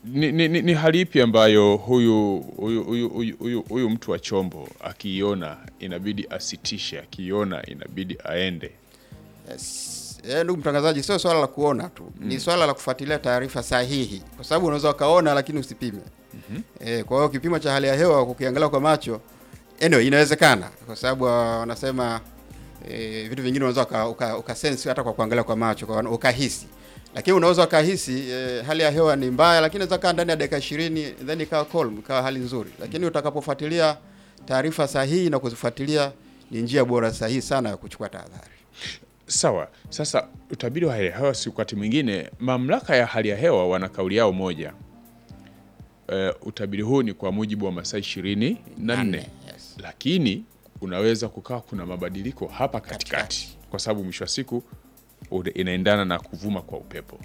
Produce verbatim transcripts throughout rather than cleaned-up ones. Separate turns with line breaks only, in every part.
ni, ni, ni, ni hali ipi ambayo huyu huyu huyu huyu, huyu, huyu mtu wa chombo akiiona inabidi asitishe, akiiona inabidi aende?
Yes. Eh, ndugu mtangazaji, sio swala la kuona tu. Mm. Ni swala la kufuatilia taarifa sahihi. Kwa sababu unaweza kaona lakini usipime. Mm-hmm. Eh, kwa hiyo kipimo cha hali ya hewa ukiangalia kwa macho, anyway, inawezekana kwa sababu wanasema e, vitu vingine unaweza uka, uka, uka sense hata kwa kuangalia kwa macho, kwa ukahisi. Lakini unaweza ukahisi e, hali ya hewa ni mbaya, lakini inaweza kaa ndani ya dakika ishirini then ikawa calm, ikawa hali nzuri. Lakini utakapofuatilia taarifa sahihi na kuzifuatilia, ni njia bora sahihi sana ya kuchukua tahadhari.
Sawa. Sasa utabiri wa hali ya hewa, si wakati mwingine mamlaka ya hali ya hewa wana kauli yao moja. Uh, utabiri huu ni kwa mujibu wa masaa ishirini na nne. Yes. Lakini unaweza kukaa kuna mabadiliko hapa katikati, katikati. Kwa sababu mwisho wa siku inaendana na kuvuma kwa upepo.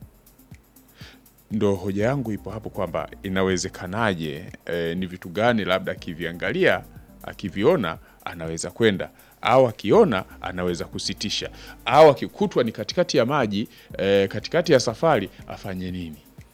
Ndo hoja yangu ipo hapo kwamba inawezekanaje, eh, ni vitu gani labda akiviangalia, akiviona anaweza kwenda, au akiona anaweza kusitisha, au akikutwa ni katikati ya maji, eh, katikati ya safari afanye nini?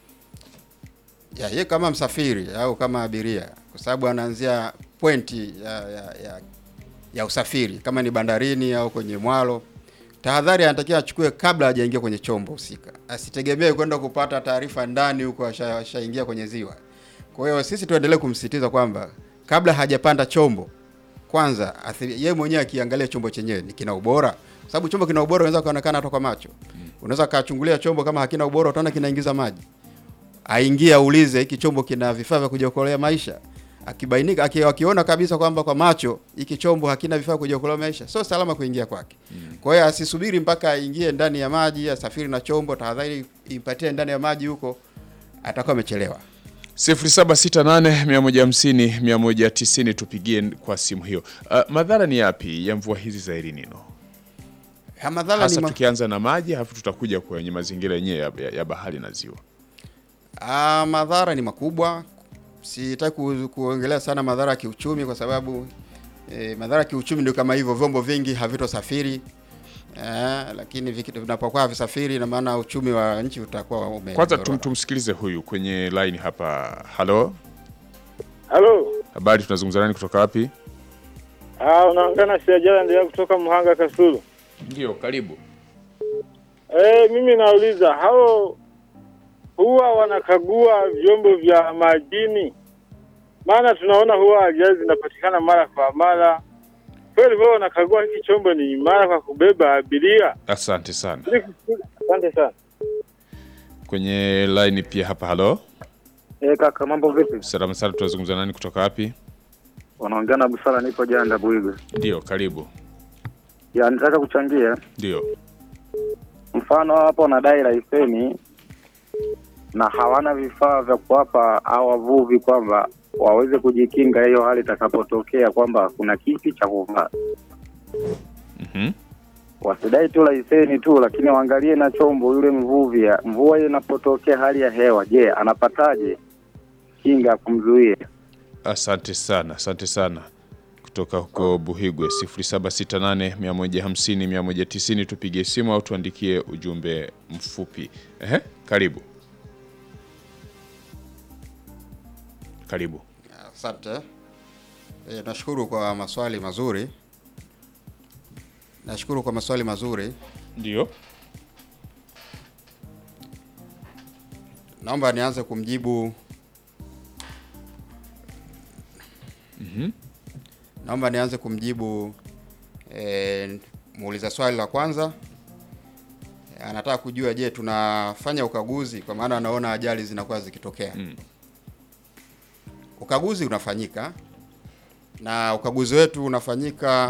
Ya, ye kama msafiri au kama abiria, kwa sababu anaanzia pointi ya, ya, ya, ya usafiri, kama ni bandarini au kwenye mwalo, tahadhari anatakiwa achukue kabla hajaingia kwenye chombo husika. Asitegemee kwenda kupata taarifa ndani huko ashaingia kwenye ziwa. Kwa hiyo sisi tuendelee kumsisitiza kwamba kabla hajapanda chombo, kwanza yeye mwenyewe akiangalia chombo chenyewe ni kina ubora. Kwa sababu chombo kina ubora unaweza kuonekana hata kwa macho. Unaweza kachungulia chombo kama hakina ubora utaona kinaingiza maji. Aingie aulize hiki chombo kina vifaa vya kujiokolea maisha. Akibainika akiona kabisa kwamba kwa macho hiki chombo hakina vifaa vya kujiokolea maisha, sio salama kuingia kwake. Mm. Kwa hiyo asisubiri mpaka aingie ndani ya maji, asafiri na chombo, tahadhari impatie ndani ya maji huko, atakuwa amechelewa.
sifuri saba sita nane mia moja hamsini mia moja tisini tupigie kwa simu hiyo. Uh, madhara ni yapi ya mvua hizi za El Nino?
Ya madhara
hasa
ni ma...
tukianza na maji halafu tutakuja kwenye mazingira yenyewe ya, ya, ya bahari na ziwa.
Ah, madhara ni makubwa. Sitaki ku, kuongelea sana madhara ya kiuchumi kwa sababu eh, madhara ya kiuchumi ndio kama hivyo, vyombo vingi havitosafiri. Eh, lakini vinapokuwa visafiri na maana uchumi wa nchi utakuwa ume.
Kwanza tum, tumsikilize huyu kwenye line hapa. Halo.
Halo.
Habari, tunazungumza nani kutoka wapi?
Ah, unaongea na Siajala ndio kutoka Muhanga Kasulu.
Ndio, karibu.
Eh, mimi nauliza hao huwa wanakagua vyombo vya majini? Maana tunaona huwa ajali zinapatikana mara kwa mara. Kweli wao wanakagua hiki chombo ni mara kwa kubeba abiria?
Asante sana.
Asante sana.
Kwenye line pia hapa. Halo.
Eh, kaka, mambo vipi?
Salama sana, tunazungumza nani kutoka wapi?
Wanaongea na Busara, niko Janda Buigwe.
Ndio, karibu.
Ya, nataka kuchangia.
Ndio.
Mfano hapo nadai leseni na hawana vifaa vya kuwapa au wavuvi kwamba waweze kujikinga hiyo hali itakapotokea kwamba kuna kipi cha kuvaa.
Mhm.
Wasidai tu leseni tu, lakini waangalie na chombo yule mvuvi, mvua inapotokea hali ya hewa, je, anapataje kinga kumzuia?
Asante sana, asante sana. Kutoka huko Buhigwe. sifuri saba sita nane mia moja hamsini mia moja tisini tupigie simu au tuandikie ujumbe mfupi. Ehe, karibu. Karibu.
Asante. E, nashukuru kwa maswali mazuri. Nashukuru kwa maswali mazuri.
Ndio.
Naomba nianze kumjibu.
Mhm.
Naomba nianze kumjibu e, muuliza swali la kwanza. E, anataka kujua je, tunafanya ukaguzi kwa maana anaona ajali zinakuwa zikitokea. Mm. Ukaguzi unafanyika na ukaguzi wetu unafanyika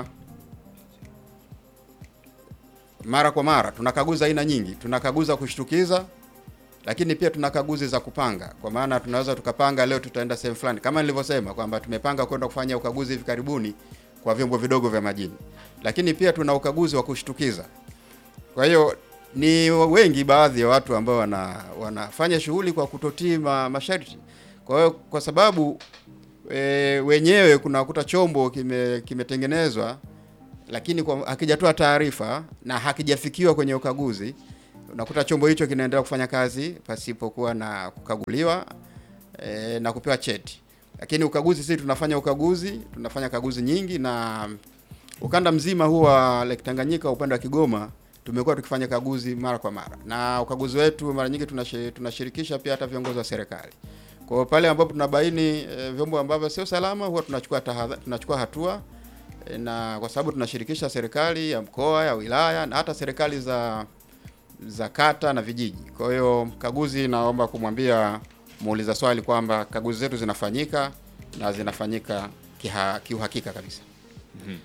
mara kwa mara. Tunakaguza aina nyingi. Tunakaguza kushtukiza, lakini pia tunakaguzi za kupanga. Kwa maana tunaweza tukapanga leo tutaenda sehemu fulani. Kama nilivyosema kwamba tumepanga kwenda kufanya ukaguzi hivi karibuni kwa vyombo vidogo vya majini. Lakini pia tuna ukaguzi wa kushtukiza. Kwa hiyo ni wengi baadhi ya watu ambao wana wanafanya shughuli kwa kutotii masharti. Kwa hiyo kwa sababu e, wenyewe kunakuta chombo kime kimetengenezwa lakini kwa hakijatoa taarifa na hakijafikiwa kwenye ukaguzi, unakuta chombo hicho kinaendelea kufanya kazi pasipokuwa na kukaguliwa e, na kupewa cheti. Lakini ukaguzi, sisi tunafanya ukaguzi, tunafanya kaguzi nyingi, na ukanda mzima huwa Lake Tanganyika upande wa Kigoma tumekuwa tukifanya kaguzi mara kwa mara, na ukaguzi wetu mara nyingi tunashirikisha pia hata viongozi wa serikali. Kwa pale ambapo tunabaini e, vyombo ambavyo sio salama, huwa tunachukua tahadhari, tunachukua hatua e, na kwa sababu tunashirikisha serikali ya mkoa, ya wilaya na hata serikali za za kata na vijiji. Kwa hiyo kaguzi, naomba kumwambia muuliza swali kwamba kaguzi zetu zinafanyika na zinafanyika kiha, kiuhakika kabisa. Mm-hmm.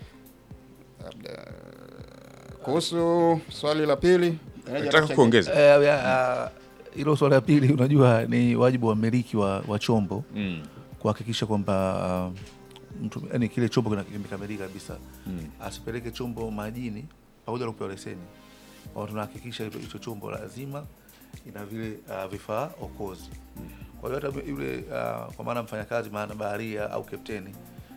Kuhusu swali la pili,
nataka kuongeza
hilo. Uh, uh, swali la pili, unajua ni wajibu wa mmiliki wa, wa chombo mm. kuhakikisha kwamba uh, mtu, yani kile chombo kimekamilika kabisa mm. asipeleke chombo majini pamoja na kupewa leseni. Kwa tunahakikisha hicho chombo lazima ina vile uh, vifaa okozi. Mm. Kwa hiyo hata yule uh, kwa maana mfanyakazi, maana baharia au kapteni,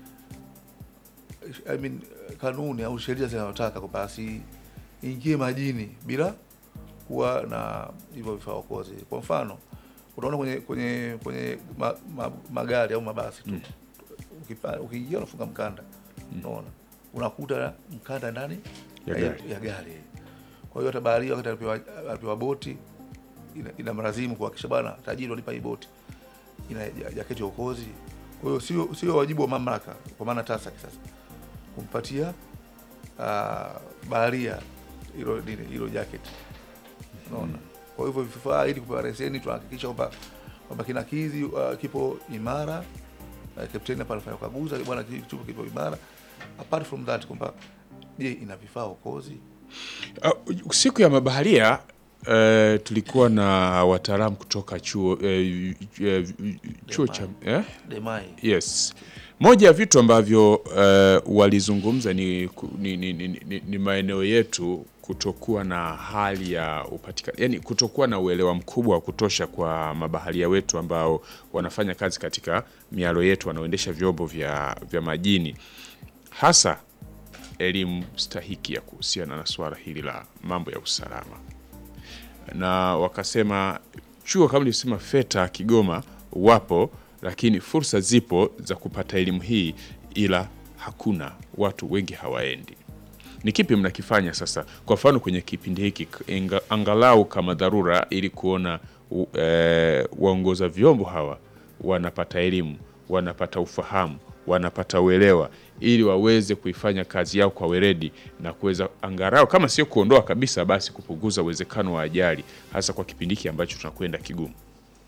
I mean kanuni au sheria zinazotaka kwamba asiingie majini bila kuwa na hivyo vifaa okozi. Kwa mfano, unaona kwenye kwenye kwenye ma, ma, magari au mabasi tu. Mm. Ukipa ukiingia unafunga mkanda. Mm. Unaona? Unakuta mkanda ndani
ya gari.
Ya gari. Kwa hiyo hata baharia wakati alipewa alipewa boti ina, ina mlazimu kuhakikisha bwana tajiri walipa hii boti ina jaketi ya okozi. Kwa hiyo sio sio wajibu wa mamlaka, kwa maana TASAC sasa kumpatia uh, baharia hilo hilo jaketi. Unaona? Mm. Kwa hivyo vifaa ili kupewa leseni tunahakikisha kwamba kwamba kinakidhi uh, kipo imara. Uh, kapteni hapa anafanya ukaguzi bwana kitu kipo imara. Apart from that kwamba je, ina vifaa okozi.
Uh, siku ya mabaharia uh, tulikuwa na wataalamu kutoka chuo uh, uh, chuo cha eh?
Demai.
Yes. Moja ya vitu ambavyo uh, walizungumza ni, ni, ni, ni, ni, ni maeneo yetu kutokuwa na hali ya upatikanaji, yani kutokuwa na uelewa mkubwa wa kutosha kwa mabaharia wetu ambao wanafanya kazi katika mialo yetu, wanaoendesha vyombo vya, vya majini, hasa elimu stahiki ya kuhusiana na swala hili la mambo ya usalama. Na wakasema chuo kama nilisema FETA Kigoma wapo, lakini fursa zipo za kupata elimu hii, ila hakuna, watu wengi hawaendi. Ni kipi mnakifanya sasa, kwa mfano kwenye kipindi hiki, angalau kama dharura, ili kuona e, waongoza vyombo hawa wanapata elimu, wanapata ufahamu, wanapata uelewa, ili waweze kuifanya kazi yao kwa weledi na kuweza angalau kama sio kuondoa kabisa, basi kupunguza uwezekano wa ajali, hasa kwa kipindi hiki ambacho tunakwenda kigumu?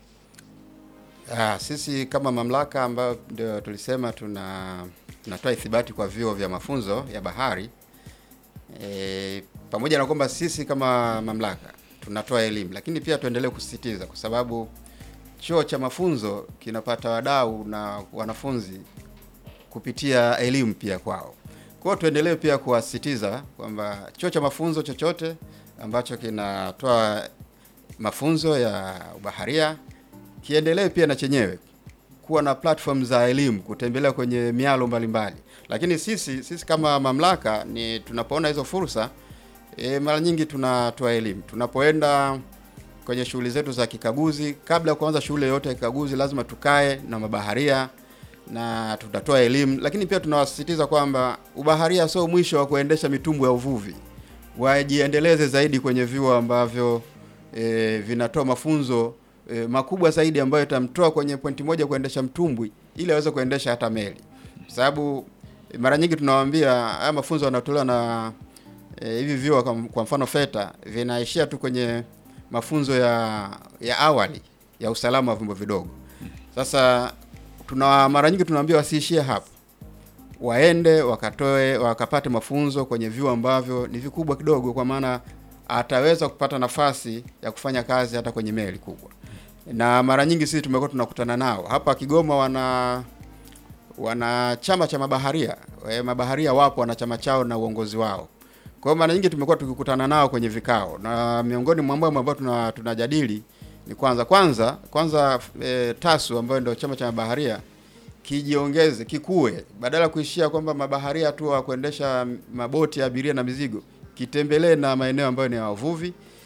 Ah, sisi kama mamlaka ambayo ndio tulisema tuna tunatoa ithibati kwa vyuo vya mafunzo ya bahari, e, pamoja na kwamba sisi kama mamlaka tunatoa elimu, lakini pia tuendelee kusisitiza, kwa sababu chuo cha mafunzo kinapata wadau na wanafunzi kupitia elimu pia kwao. Kwa hiyo tuendelee pia kuwasisitiza kwamba chuo cha mafunzo chochote ambacho kinatoa mafunzo ya ubaharia kiendelee pia na chenyewe kuwa na platform za elimu, kutembelea kwenye mialo mbalimbali. Lakini sisi sisi kama mamlaka ni tunapoona hizo fursa, e, mara nyingi tunatoa elimu. Tunapoenda kwenye shughuli zetu za kikaguzi, kabla ya kuanza shughuli yote ya kikaguzi lazima tukae na mabaharia na tutatoa elimu, lakini pia tunawasisitiza kwamba ubaharia sio mwisho wa kuendesha mitumbwi ya uvuvi. Wajiendeleze zaidi kwenye vyuo ambavyo e, vinatoa mafunzo e, makubwa zaidi ambayo itamtoa kwenye pointi moja kuendesha mtumbwi ili aweze kuendesha hata meli. Sababu e, mara nyingi tunawaambia haya mafunzo yanatolewa na e, hivi vyuo kwa, kwa mfano FETA vinaishia tu kwenye mafunzo ya ya awali ya usalama wa vyombo vidogo. Sasa tuna mara nyingi tunawaambia wasiishie hapo, waende wakatoe wakapate mafunzo kwenye vyuo ambavyo ni vikubwa kidogo, kwa maana ataweza kupata nafasi ya kufanya kazi hata kwenye meli kubwa. Na mara nyingi sisi tumekuwa tunakutana nao hapa Kigoma, wana wana chama cha mabaharia. E, mabaharia wapo wana chama chao na uongozi wao. Kwa hiyo mara nyingi tumekuwa tukikutana nao kwenye vikao, na miongoni mwa mambo ambayo tuna tunajadili ni kwanza kwanza kwanza e, TASU ambayo ndio chama cha mabaharia kijiongeze, kikue, badala kuishia kwamba mabaharia tu wa kuendesha maboti ya abiria na mizigo, kitembelee na maeneo ambayo ni ya wavuvi,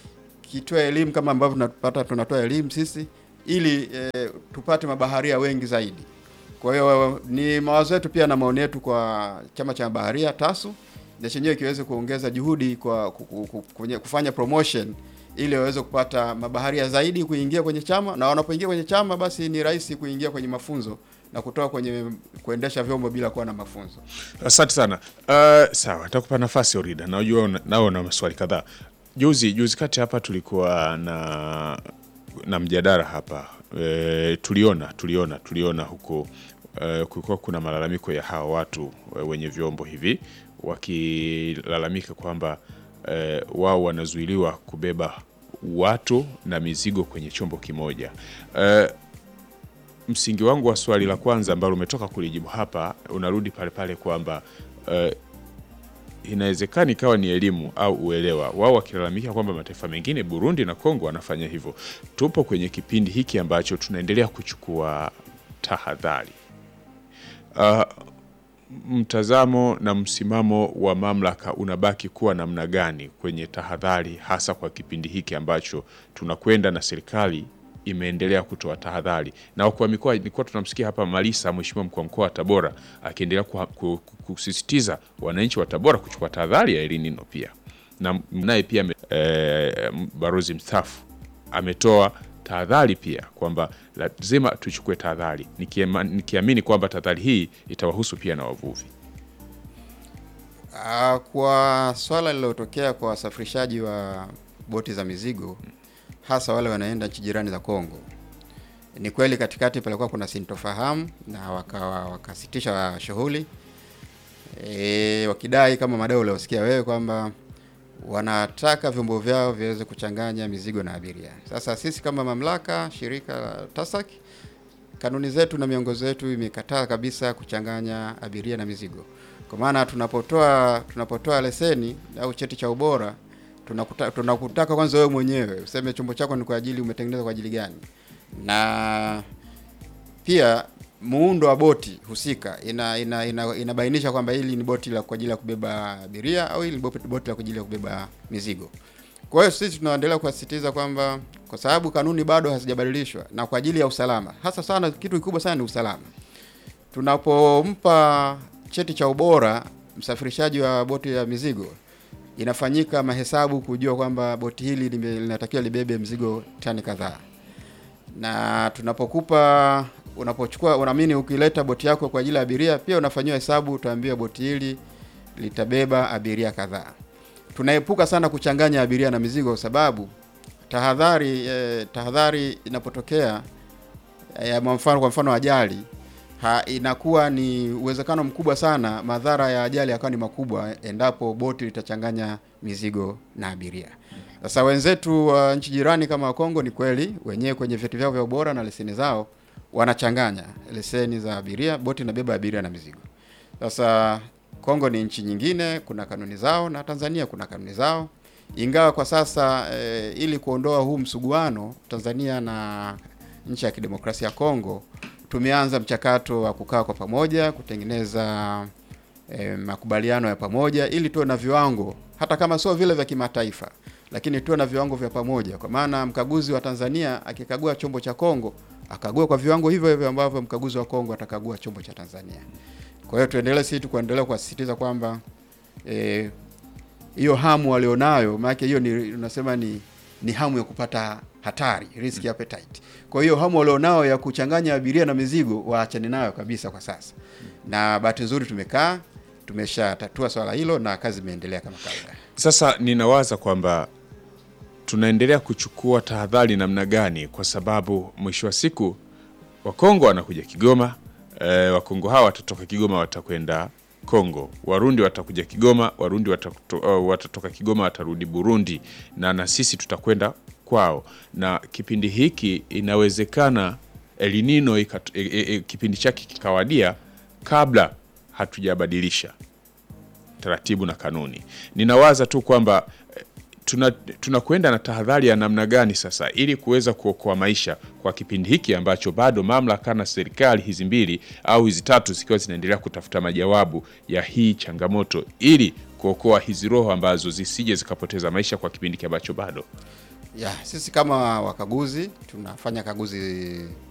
tukitoa elimu kama ambavyo tunapata tunatoa elimu sisi ili e, tupate mabaharia wengi zaidi. Kwa hiyo ni mawazo yetu pia na maoni yetu kwa chama cha mabaharia TASU na chenyewe kiweze kuongeza juhudi kwa kufanya promotion ili waweze kupata mabaharia zaidi kuingia kwenye chama, na wanapoingia kwenye chama basi ni rahisi kuingia kwenye mafunzo na kutoka kwenye kuendesha vyombo bila kuwa na mafunzo.
Asante sana. Uh, sawa, nitakupa nafasi Orida. Najua nao na maswali kadhaa. Juzi juzi kati hapa tulikuwa na na mjadala hapa. E, tuliona tuliona tuliona huko e, kulikuwa kuna malalamiko ya hawa watu e, wenye vyombo hivi wakilalamika kwamba e, wao wanazuiliwa kubeba watu na mizigo kwenye chombo kimoja. E, msingi wangu wa swali la kwanza ambalo umetoka kulijibu hapa unarudi pale pale kwamba e, inawezekana ikawa ni elimu au uelewa. Wao wakilalamika kwamba mataifa mengine Burundi na Kongo wanafanya hivyo. Tupo kwenye kipindi hiki ambacho tunaendelea kuchukua tahadhari. Uh, mtazamo na msimamo wa mamlaka unabaki kuwa namna gani kwenye tahadhari, hasa kwa kipindi hiki ambacho tunakwenda na serikali imeendelea kutoa tahadhari? Na kwa mikoa nilikuwa tunamsikia hapa Malisa, mheshimiwa mkuu wa mkoa wa Tabora, akiendelea kusisitiza wananchi wa Tabora kuchukua tahadhari ya El Nino pia. Na naye pia e, Barozi mstaafu ametoa tahadhari pia kwamba lazima tuchukue tahadhari, nikiamini kwamba tahadhari hii itawahusu pia na wavuvi.
Uh, kwa swala lililotokea kwa wasafirishaji wa boti za mizigo, hasa wale wanaenda nchi jirani za Kongo, ni kweli katikati palikuwa kuna sintofahamu na wakawa wakasitisha shughuli e, wakidai kama madai uliosikia wewe kwamba wanataka vyombo vyao viweze kuchanganya mizigo na abiria. Sasa sisi kama mamlaka, shirika la TASAC, kanuni zetu na miongozo yetu imekataa kabisa kuchanganya abiria na mizigo. Kwa maana tunapotoa tunapotoa leseni au cheti cha ubora, tunakutaka tunakutaka kwanza wewe mwenyewe useme chombo chako ni kwa ajili umetengenezwa kwa ajili gani. Na pia muundo wa boti husika ina ina, ina inabainisha kwamba hili ni boti la kwa ajili ya kubeba abiria au hili ni boti la kwa ajili ya kubeba mizigo. Kwa hiyo sisi tunaendelea kusisitiza kwamba kwa sababu kanuni bado hazijabadilishwa na kwa ajili ya usalama, hasa sana kitu kikubwa sana ni usalama. Tunapompa cheti cha ubora msafirishaji wa boti ya mizigo, inafanyika mahesabu kujua kwamba boti hili linatakiwa libebe mzigo tani kadhaa. Na tunapokupa unapochukua unaamini ukileta boti yako kwa ajili ya abiria, pia unafanywa hesabu, utaambiwa boti hili litabeba abiria kadhaa. Tunaepuka sana kuchanganya abiria na mizigo sababu tahadhari eh, tahadhari inapotokea eh, mfano kwa mfano ajali, ha, inakuwa ni uwezekano mkubwa sana madhara ya ajali yakawa ni makubwa endapo boti litachanganya mizigo na abiria. Sasa wenzetu wa uh, nchi jirani kama Kongo, ni kweli wenyewe kwenye vyeti vyao vya ubora na leseni zao wanachanganya leseni za abiria, boti inabeba abiria na mizigo. Sasa Kongo ni nchi nyingine, kuna kanuni zao, na Tanzania kuna kanuni zao. Ingawa kwa sasa e, ili kuondoa huu msuguano, Tanzania na nchi ya kidemokrasia ya Kongo tumeanza mchakato wa kukaa kwa pamoja kutengeneza e, makubaliano ya pamoja ili tuwe na viwango, hata kama sio vile vya kimataifa, lakini tuwe na viwango vya pamoja. Kwa maana mkaguzi wa Tanzania akikagua chombo cha Kongo, akagua kwa viwango hivyo hivyo ambavyo mkaguzi wa Kongo atakagua chombo cha Tanzania. Kwa hiyo tuendelee sisi kuendelea kusisitiza kwamba eh hiyo hamu walionayo, maana hiyo ni unasema ni ni hamu ya kupata hatari, risk appetite. Kwa hiyo hamu walionao ya kuchanganya abiria na mizigo waachane nayo kabisa kwa sasa. Na bahati nzuri tumekaa tumeshatatua swala hilo na kazi imeendelea kama kawaida.
Sasa ninawaza kwamba tunaendelea kuchukua tahadhari namna gani, kwa sababu mwisho wa siku Wakongo wanakuja Kigoma, e, Wakongo hawa watatoka Kigoma watakwenda Kongo, Warundi watakuja Kigoma, Warundi watakuto, uh, watatoka Kigoma watarudi Burundi, na na sisi tutakwenda kwao. Na kipindi hiki inawezekana El Nino e, e, e, kipindi chake kikawadia kabla hatujabadilisha taratibu na kanuni. Ninawaza tu kwamba tuna tunakwenda na tahadhari ya namna gani sasa ili kuweza kuokoa maisha kwa kipindi hiki ambacho bado mamlaka na serikali hizi mbili au hizi tatu zikiwa zinaendelea kutafuta majawabu ya hii changamoto ili kuokoa hizi roho ambazo zisije zikapoteza maisha kwa kipindi ambacho bado.
Ya, sisi kama wakaguzi tunafanya kaguzi